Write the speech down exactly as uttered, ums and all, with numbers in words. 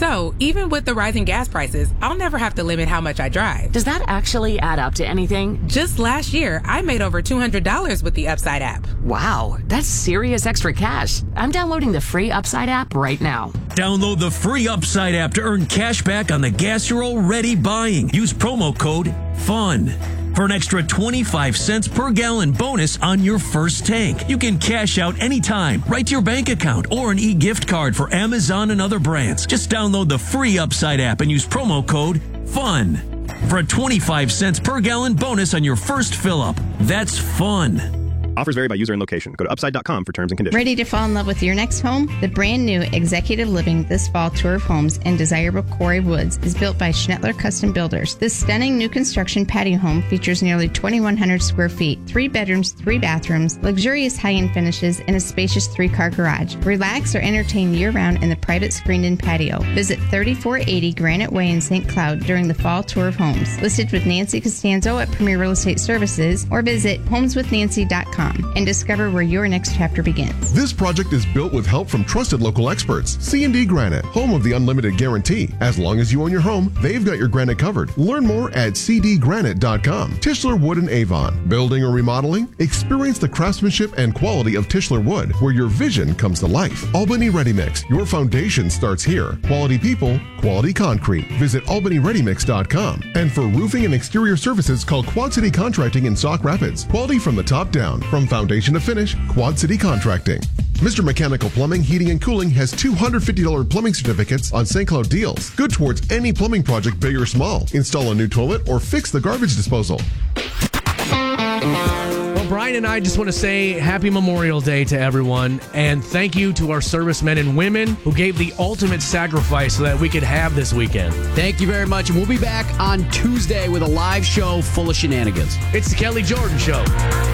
So, even with the rising gas prices, I'll never have to limit how much I drive. Does that actually add up to anything? Just last year, I made over two hundred dollars with the Upside app. Wow, that's serious extra cash. I'm downloading the free Upside app right now. Download the free Upside app to earn cash back on the gas you're already buying. Use promo code FUN for an extra twenty-five cents per gallon bonus on your first tank. You can cash out anytime, right to your bank account, or an e-gift card for Amazon and other brands. Just download the free Upside app and use promo code FUN for a twenty-five cents per gallon bonus on your first fill-up. That's fun. Offers vary by user and location. Go to upside dot com for terms and conditions. Ready to fall in love with your next home? The brand new Executive Living This Fall Tour of Homes in desirable Quarry Woods is built by Schnettler Custom Builders. This stunning new construction patio home features nearly twenty-one hundred square feet, three bedrooms, three bathrooms, luxurious high-end finishes, and a spacious three-car garage. Relax or entertain year-round in the private screened-in patio. Visit thirty-four eighty Granite Way in Saint Cloud during the Fall Tour of Homes. Listed with Nancy Costanzo at Premier Real Estate Services, or visit homes with nancy dot com and discover where your next chapter begins. This project is built with help from trusted local experts. C and D Granite, home of the unlimited guarantee. As long as you own your home, they've got your granite covered. Learn more at c d granite dot com. Tischler Wood and Avon. Building or remodeling? Experience the craftsmanship and quality of Tischler Wood, where your vision comes to life. Albany Ready Mix. Your foundation starts here. Quality people, quality concrete. Visit albany ready mix dot com. And for roofing and exterior services, call Quad City Contracting in Sauk Rapids. Quality from the top down. From foundation to finish, Quad City Contracting. Mister Mechanical Plumbing, Heating, and Cooling has two hundred fifty dollars plumbing certificates on Saint Cloud deals. Good towards any plumbing project, big or small. Install a new toilet or fix the garbage disposal. Well, Brian and I just want to say happy Memorial Day to everyone, and thank you to our servicemen and women who gave the ultimate sacrifice so that we could have this weekend. Thank you very much, and we'll be back on Tuesday with a live show full of shenanigans. It's the Kelly Jordan Show.